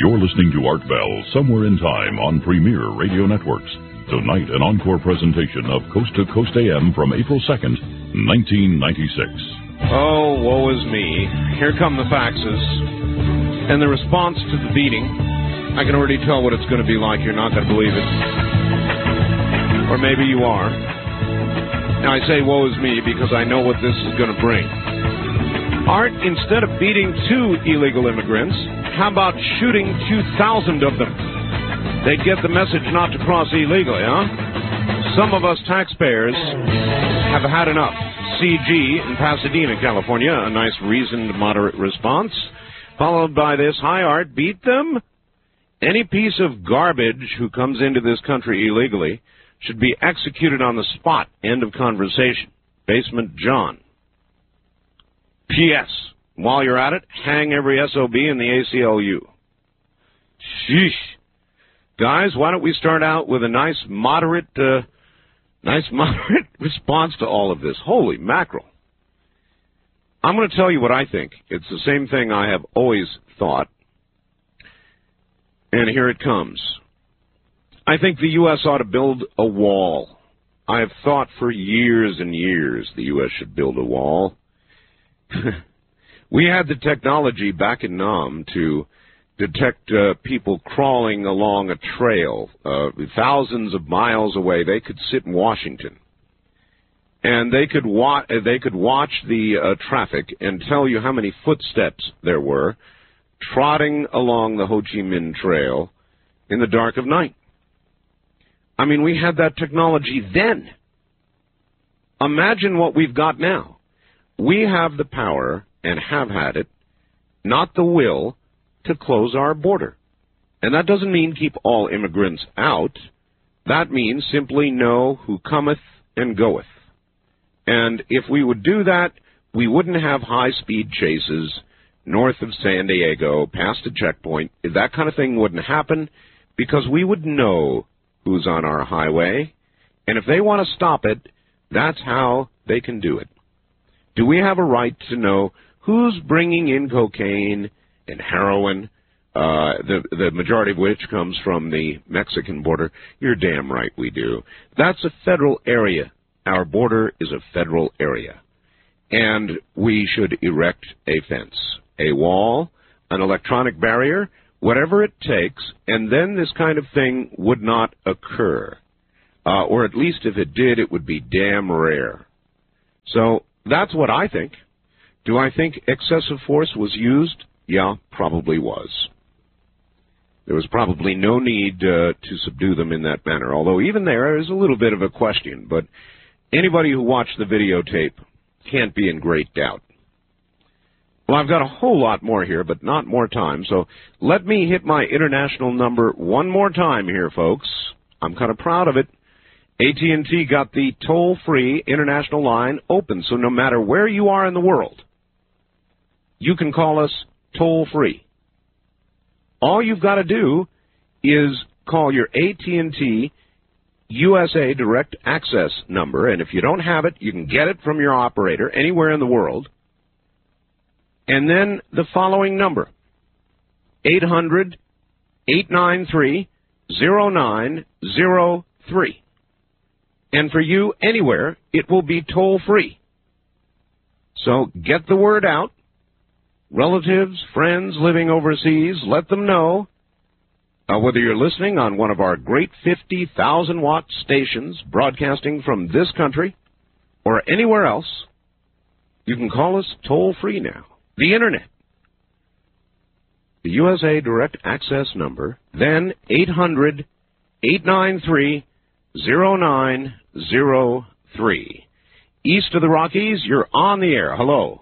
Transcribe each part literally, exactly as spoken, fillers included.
You're listening to Art Bell, Somewhere in Time on Premier Radio Networks. Tonight, an encore presentation of Coast to Coast A M from April second, nineteen ninety-six. Oh, woe is me. Here come the faxes. And the response to the beating, I can already tell what it's going to be like. You're not going to believe it. Or maybe you are. Now, I say woe is me because I know what this is going to bring. Art, instead of beating two illegal immigrants, how about shooting two thousand of them? They'd get the message not to cross illegally, huh? Some of us taxpayers have had enough. C G in Pasadena, California, a nice, reasoned, moderate response, followed by this, hi, Art, beat them? Any piece of garbage who comes into this country illegally should be executed on the spot. End of conversation. Basement John. P S. While you're at it, hang every S O B in the A C L U. Sheesh. Guys, why don't we start out with a nice moderate, uh, nice moderate response to all of this? Holy mackerel. I'm going to tell you what I think. It's the same thing I have always thought. And here it comes. I think the U S ought to build a wall. I have thought for years and years the U S should build a wall. We had the technology back in Nam to detect uh, people crawling along a trail uh, thousands of miles away. They could sit in Washington, and they could wa- they could watch the uh, traffic and tell you how many footsteps there were trotting along the Ho Chi Minh Trail in the dark of night. I mean, we had that technology then. Imagine what we've got now. We have the power, and have had it, not the will, to close our border. And that doesn't mean keep all immigrants out. That means simply know who cometh and goeth. And if we would do that, we wouldn't have high-speed chases north of San Diego, past a checkpoint. That kind of thing wouldn't happen because we would know who's on our highway. And if they want to stop it, that's how they can do it. Do we have a right to know who's bringing in cocaine and heroin, uh, the, the majority of which comes from the Mexican border? You're damn right we do. That's a federal area. Our border is a federal area. And we should erect a fence, a wall, an electronic barrier, whatever it takes, and then this kind of thing would not occur. Uh, or at least if it did, it would be damn rare. So that's what I think. Do I think excessive force was used? Yeah, probably was. There was probably no need uh, to subdue them in that manner, although even there is a little bit of a question, but anybody who watched the videotape can't be in great doubt. Well, I've got a whole lot more here, but not more time, so let me hit my international number one more time here, folks. I'm kind of proud of it. A T and T got the toll-free international line open, so no matter where you are in the world, you can call us toll-free. All you've got to do is call your A T and T U S A Direct Access number, and if you don't have it, you can get it from your operator anywhere in the world, and then the following number, eight hundred, eight nine three, zero nine zero three. And for you, anywhere, it will be toll-free. So get the word out. Relatives, friends living overseas, let them know. Uh, whether you're listening on one of our great fifty thousand watt stations broadcasting from this country or anywhere else, you can call us toll-free now. The Internet. The U S A Direct Access number, then eight hundred, eight nine three, zero nine zero three. East of the Rockies, you're on the air. Hello.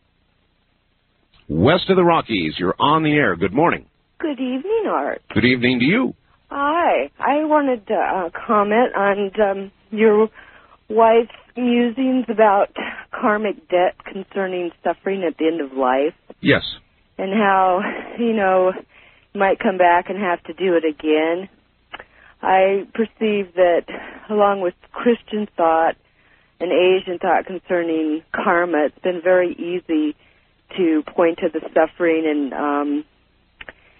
West of the Rockies, you're on the air. Good morning. Good evening, Art. Good evening to you. Hi. I wanted to uh, comment on um, your wife's musings about karmic debt concerning suffering at the end of life. Yes. And how, you know, you might come back and have to do it again. I perceive that along with Christian thought and Asian thought concerning karma, it's been very easy to point to the suffering and um,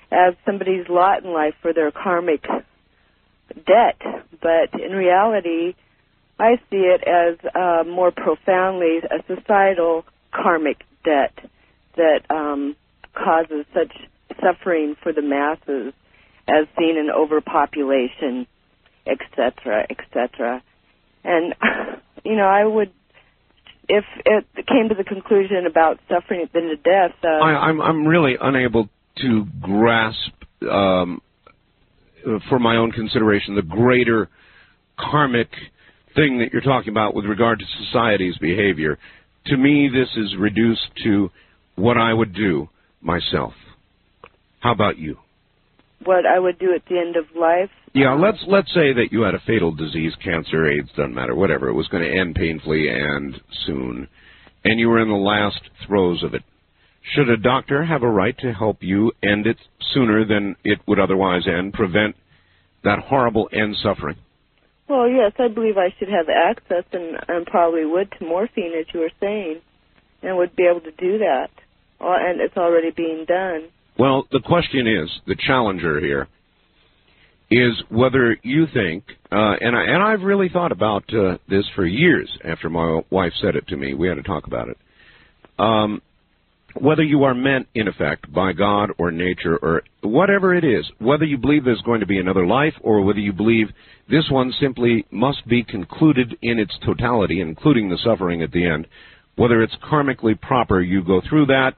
as somebody's lot in life for their karmic debt. But in reality, I see it as uh, more profoundly a societal karmic debt that um, causes such suffering for the masses, as seen in overpopulation, et cetera, et cetera. And, you know, I would, if it came to the conclusion about suffering than to death... Uh, I, I'm, I'm really unable to grasp, um, for my own consideration, the greater karmic thing that you're talking about with regard to society's behavior. To me, this is reduced to what I would do myself. How about you? What I would do at the end of life? Yeah, let's let's say that you had a fatal disease, cancer, AIDS, doesn't matter, whatever. It was going to end painfully and soon, and you were in the last throes of it. Should a doctor have a right to help you end it sooner than it would otherwise end, prevent that horrible end suffering? Well, yes, I believe I should have access, and, and probably would, to morphine, as you were saying, and would be able to do that. And it's already being done. Well, the question is, the challenger here, is whether you think, uh, and, I, and I've really thought about uh, this for years after my wife said it to me. We had to talk about it. Um, whether you are meant, in effect, by God or nature or whatever it is, whether you believe there's going to be another life or whether you believe this one simply must be concluded in its totality, including the suffering at the end, whether it's karmically proper you go through that,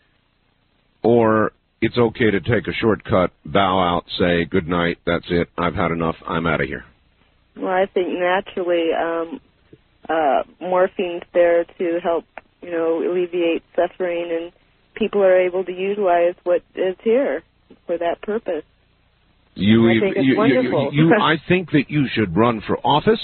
or it's okay to take a shortcut, bow out, say, good night, that's it, I've had enough, I'm out of here. Well, I think naturally um, uh, morphine's there to help, you know, alleviate suffering, and people are able to utilize what is here for that purpose. You, I think it's you, wonderful. You, you, I think that you should run for office,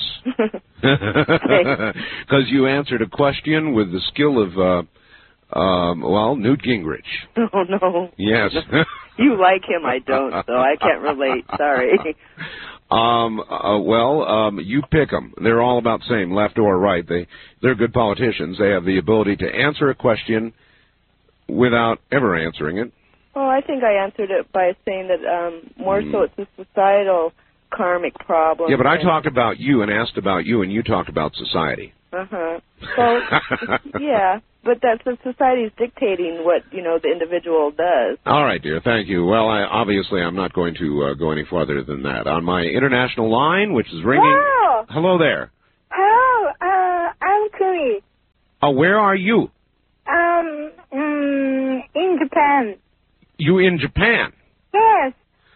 because you answered a question with the skill of... Uh, Um, well, Newt Gingrich. Oh, no. Yes. You like him, I don't, so I can't relate. Sorry. Um, uh, well, um, you pick them. They're all about the same, left or right. They, they're good politicians. They have the ability to answer a question without ever answering it. Well, I think I answered it by saying that um, more mm. so it's a societal karmic problem. Yeah, but I talked about you and asked about you, and you talked about society. Uh-huh. Well, yeah, but that's what society's dictating what, you know, the individual does. All right, dear, thank you. Well, I, obviously I'm not going to uh, go any farther than that. On my international line, which is ringing... Hello. Hello there. Hello, uh, I'm Kuri. Oh, where are you? Um, um, in Japan. You in Japan? Yes.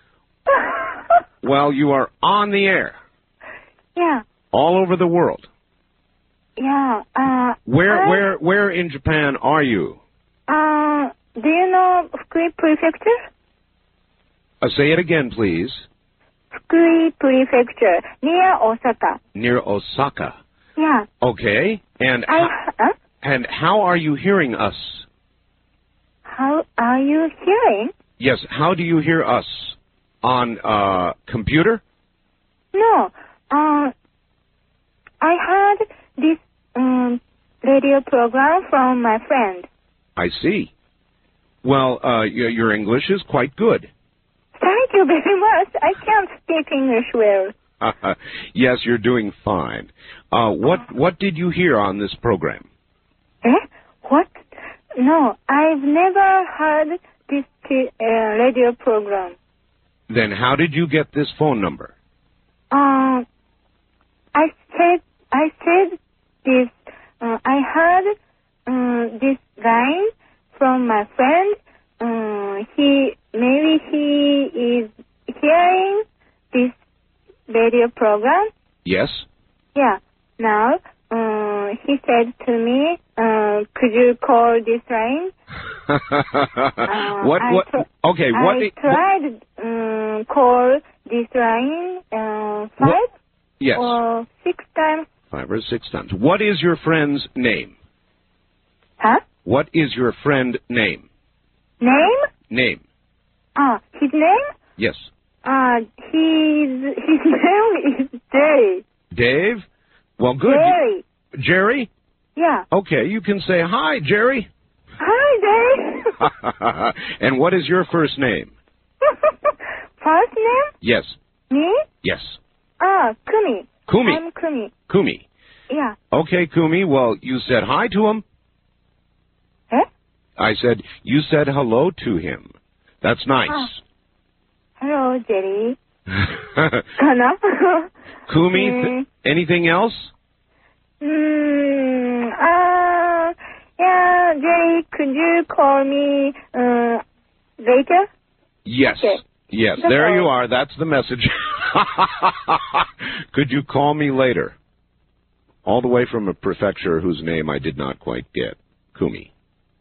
Well, you are on the air. Yeah. All over the world. Yeah. Uh, where, I, where, where in Japan are you? Uh, do you know Fukui Prefecture? Uh, say it again, please. Fukui Prefecture, near Osaka. Near Osaka. Yeah. Okay. And I, huh? and how are you hearing us? How are you hearing? Yes. How do you hear us? On uh, computer? No. Uh, I heard this um, radio program from my friend. I see. Well, uh, your, your English is quite good. Thank you very much. I can't speak English well. Yes, you're doing fine. Uh, what what did you hear on this program? Eh? What? No, I've never heard this t- uh, radio program. Then how did you get this phone number? Uh, I said I said this. Uh, I heard uh, this line from my friend. Uh, he maybe he is hearing this radio program. Yes. Yeah. Now uh, he said to me, uh, "Could you call this line?" uh, what? What? Tr- okay. What? I tried um, call this line uh, five what? Yes. or six times. Five or six times. What is your friend's name? Huh? What is your friend name? Name? Name. Ah, his name? Yes. Uh, his his name is Jerry. Dave? Well, good. Jerry. Jerry? Yeah. Okay, you can say, hi, Jerry. Hi, Jerry. And what is your first name? name? Yes. Me? Yes. Ah, Kumi. Kumi. I'm Kumi. Kumi. Yeah. Okay, Kumi. Well, you said hi to him. Eh? I said, you said hello to him. That's nice. Ah. Hello, Jerry. Kana? Kumi, mm. th- anything else? Hmm. Uh, yeah, Jerry, could you call me uh, later? Yes. Okay. Yes, That's there all. you are. That's the message. Could you call me later? All the way from a prefecture whose name I did not quite get. Kumi.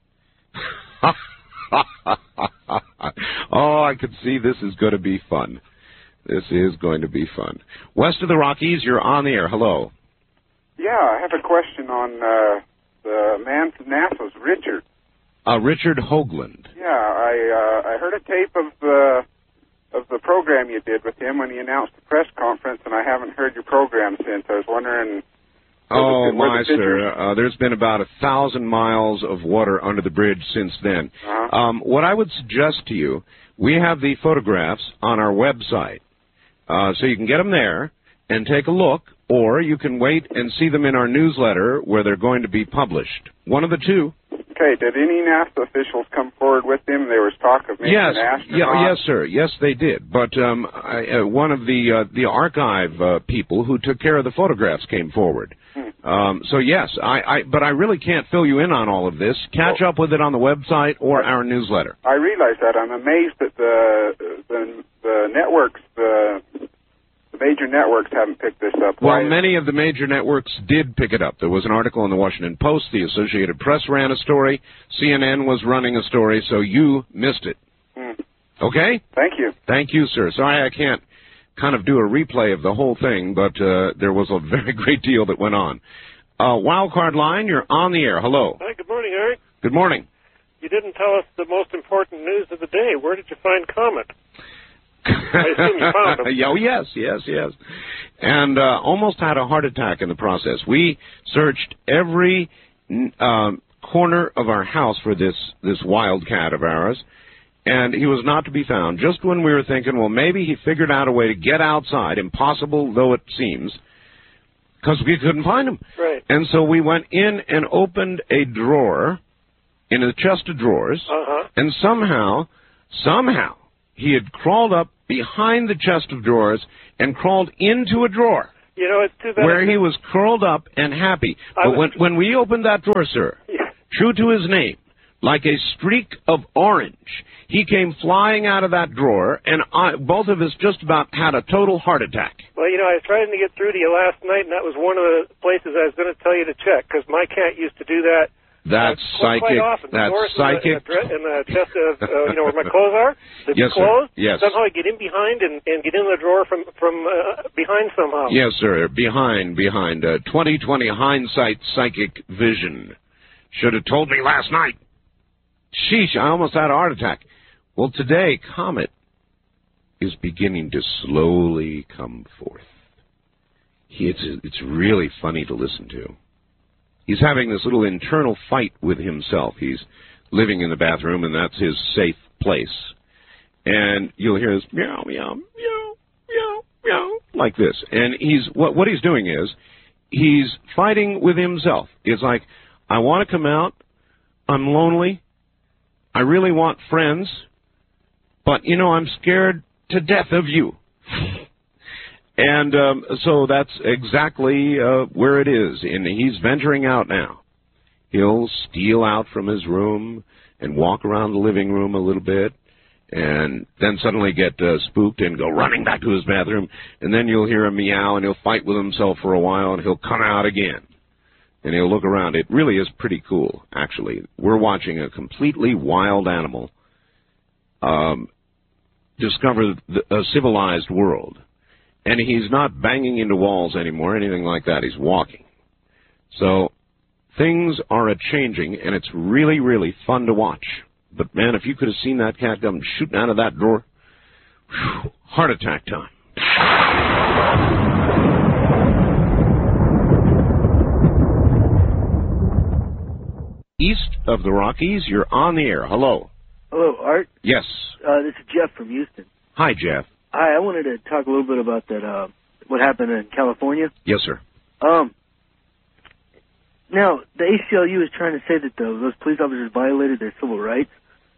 Oh, I can see this is going to be fun. This is going to be fun. West of the Rockies, you're on the air. Hello. Yeah, I have a question on uh, the man from NASA's, Richard. Uh, Richard Hoagland. Yeah, I uh, I heard a tape of the of the program you did with him when he announced the press conference, and I haven't heard your program since. I was wondering. Oh, the, my, the sir. Uh, there's been about a thousand miles of water under the bridge since then. Uh-huh. Um, what I would suggest to you, we have the photographs on our website. Uh, so you can get them there and take a look, or you can wait and see them in our newsletter where they're going to be published. One of the two. Okay, did any NASA officials come forward with him? There was talk of making Yes, an astronaut. yeah, yes, sir. Yes, they did. But um, I, uh, one of the uh, the archive uh, people who took care of the photographs came forward. Hmm. Um, so yes, I, I. But I really can't fill you in on all of this. Catch Well, up with it on the website or our newsletter. I realize that. I'm amazed that the the, the networks, the the major networks, haven't picked this up. Well, Why- many of the major networks did pick it up. There was an article in the Washington Post. The Associated Press ran a story. C N N was running a story, so you missed it. Hmm. Okay? Thank you. Thank you, sir. Sorry I can't kind of do a replay of the whole thing, but uh, there was a very great deal that went on. Uh, Wildcard line, you're on the air. Hello. Hi, good morning, Eric. Good morning. You didn't tell us the most important news of the day. Where did you find Comet? I assume you found him. Oh, yes, yes, yes. And uh, almost had a heart attack in the process. We searched every uh, corner of our house for this, this wildcat of ours, and he was not to be found. Just when we were thinking, well, maybe he figured out a way to get outside, impossible though it seems, because we couldn't find him. Right. And so we went in and opened a drawer in a chest of drawers, Uh-huh. and somehow, somehow, he had crawled up behind the chest of drawers and crawled into a drawer You know, it's too bad. where he was curled up and happy. I But was- when, when we opened that drawer, sir, Yeah. true to his name, like a streak of orange, he came flying out of that drawer, and I, both of us just about had a total heart attack. Well, you know, I was trying to get through to you last night, and that was one of the places I was going to tell you to check, because my cat used to do that. That's uh, quite, psychic. Quite often. That's the psychic. In the, in, the, in the chest of, uh, you know, where my clothes are. The Yes, sir. clothes. Yes. Somehow I get in behind and, and get in the drawer from from uh, behind somehow. Yes, sir. Behind, behind. Uh, twenty twenty hindsight psychic vision. Should have told me last night. Sheesh, I almost had a heart attack. Well, today, Comet is beginning to slowly come forth. He, it's, it's really funny to listen to. He's having this little internal fight with himself. He's living in the bathroom, and that's his safe place. And you'll hear his meow, meow, meow, meow, meow, like this. And he's what, what he's doing is he's fighting with himself. It's like, I want to come out. I'm lonely. I really want friends. But, you know, I'm scared to death of you. And um, so that's exactly uh, where it is. And he's venturing out now. He'll steal out from his room and walk around the living room a little bit, and then suddenly get uh, spooked and go running back to his bathroom. And then you'll hear him meow, and he'll fight with himself for a while, and he'll come out again. And he'll look around. It really is pretty cool, actually. We're watching a completely wild animal um, discover the, a civilized world. And he's not banging into walls anymore, anything like that. He's walking. So things are a-changing, and it's really, really fun to watch. But, man, if you could have seen that cat come shooting out of that drawer, whew, heart attack time. East of the Rockies, you're on the air. Hello. Hello, Art. Yes. Uh, this is Jeff from Houston. Hi, Jeff. Hi, I wanted to talk a little bit about that, uh, what happened in California. Yes, sir. Um, now, the A C L U is trying to say that the, those police officers violated their civil rights.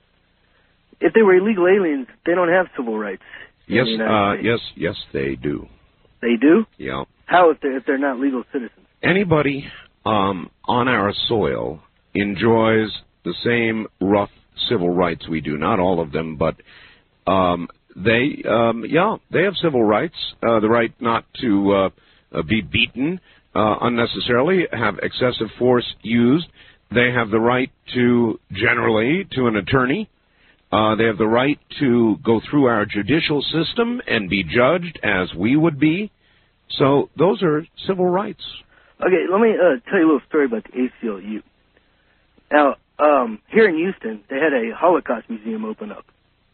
If they were illegal aliens, they don't have civil rights. Yes, uh, yes, yes, they do. They do? Yeah. How if they're, if they're not legal citizens? Anybody um, on our soil enjoys the same rough civil rights we do. Not all of them, but um, they, um, yeah, they have civil rights. Uh, the right not to uh, uh, be beaten uh, unnecessarily, have excessive force used. They have the right to, generally, to an attorney. Uh, they have the right to go through our judicial system and be judged as we would be. So those are civil rights. Okay, let me uh, tell you a little story about the A C L U. Now, um, here in Houston, they had a Holocaust museum open up.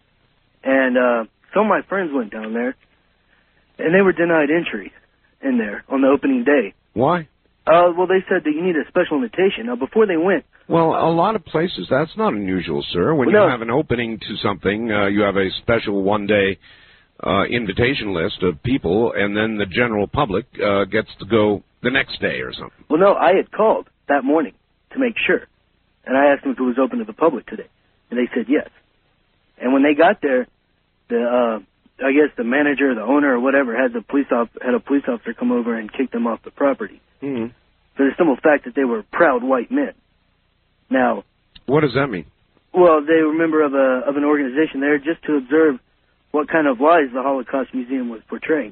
And uh, some of my friends went down there, and they were denied entry in there on the opening day. Why? Uh, well, they said that you need a special invitation. Now, before they went... Well, a lot of places, that's not unusual, sir. When well, you no. have an opening to something, uh, you have a special one-day uh, invitation list of people, and then the general public uh, gets to go the next day or something. Well, no, I had called that morning to make sure. And I asked them if it was open to the public today. And they said yes. And when they got there, the uh, I guess the manager, the owner, or whatever, had the police op- had a police officer come over and kick them off the property. Mm-hmm. For the simple fact that they were proud white men. Now, what does that mean? Well, they were a member of a of an organization there just to observe what kind of lies the Holocaust Museum was portraying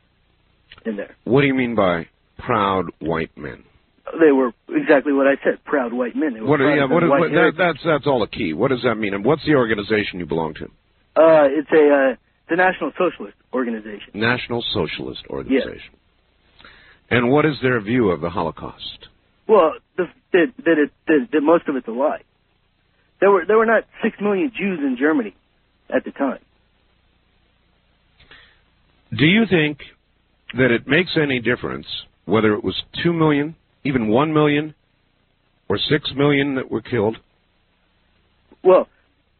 in there. What do you mean by proud white men? They were exactly what I said, proud white men. They were what, yeah, what is, what, that, that's that's all the key. What does that mean? And what's the organization you belong to? Uh, it's a uh, the National Socialist Organization. National Socialist Organization. Yes. And what is their view of the Holocaust? Well, the, that that, it, that that most of it's a lie. There were there were not six million Jews in Germany at the time. Do you think that it makes any difference whether it was two million, even one million, or six million that were killed? Well,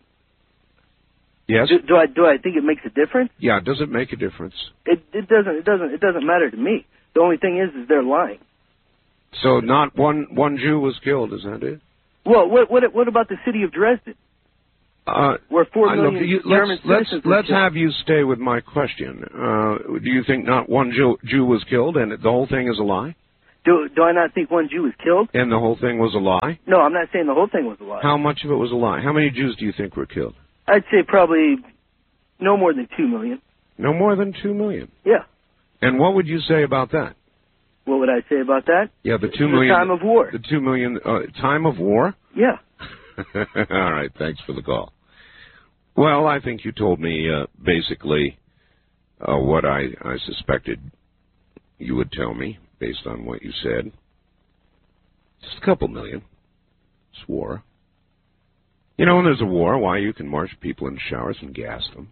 yes. Do, do I do I think it makes a difference? Yeah. Does it make a difference? It it doesn't it doesn't it doesn't matter to me. The only thing is, is they're lying. So not one one Jew was killed, is that it? Well, what what what about the city of Dresden? Uh, Where four million look, you, German let's citizens let's, let's were have you stay with my question. Uh, do you think not one Jew, Jew was killed and the whole thing is a lie? Do do I not think one Jew was killed? And the whole thing was a lie? No, I'm not saying the whole thing was a lie. How much of it was a lie? How many Jews do you think were killed? I'd say probably no more than two million. No more than two million? Yeah. And what would you say about that? What would I say about that? Yeah, the two the million. time of war. The two million uh, time of war? Yeah. All right, thanks for the call. Well, I think you told me uh, basically uh, what I, I suspected you would tell me based on what you said. Just a couple million. It's war. You know, when there's a war, why, you can march people in showers and gas them.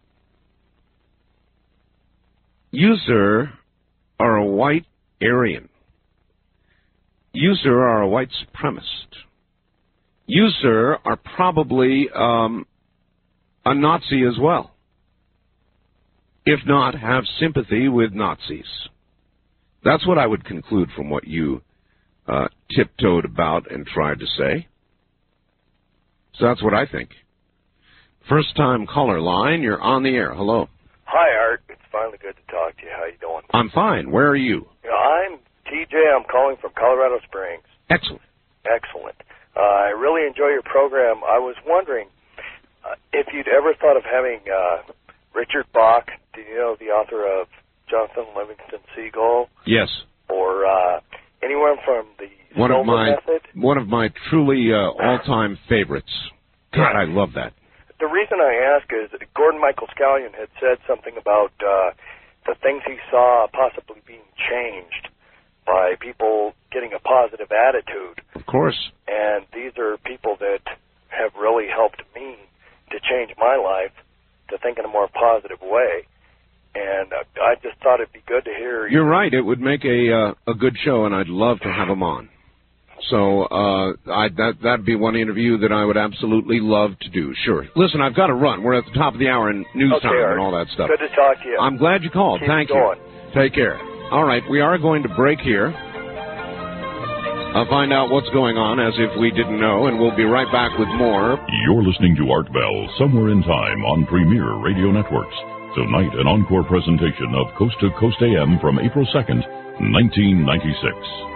You, sir, are a white Aryan. You, sir, are a white supremacist. You, sir, are probably um, a Nazi as well. If not, have sympathy with Nazis. That's what I would conclude from what you uh, tiptoed about and tried to say. So that's what I think. First time caller line, you're on the air. Hello. Hi, Art. It's finally good to talk to you. How you doing? I'm fine. Where are you? You know, I'm T J. I'm calling from Colorado Springs. Excellent. Excellent. Uh, I really enjoy your program. I was wondering uh, if you'd ever thought of having uh, Richard Bach, do you know the author of Jonathan Livingston Seagull? Yes. Or uh, anyone from the one Silver of my Method? One of my truly uh, all-time favorites. God, I love that. The reason I ask is Gordon Michael Scallion had said something about uh, the things he saw possibly being changed by people getting a positive attitude. Of course. And these are people that have really helped me to change my life to think in a more positive way. And uh, I just thought it'd be good to hear. You're right. It would make a uh, a good show, and I'd love to have him on. So uh, I, that, that'd be one interview that I would absolutely love to do. Sure. Listen, I've got to run. We're at the top of the hour in news okay, time Art. and all that stuff. Good to talk to you. I'm glad you called. Keep Thank going. you. Take care. All right, we are going to break here. I'll find out what's going on as if we didn't know, and we'll be right back with more. You're listening to Art Bell, Somewhere in Time on Premier Radio Networks. Tonight, an encore presentation of Coast to Coast A M from April second, nineteen ninety-six.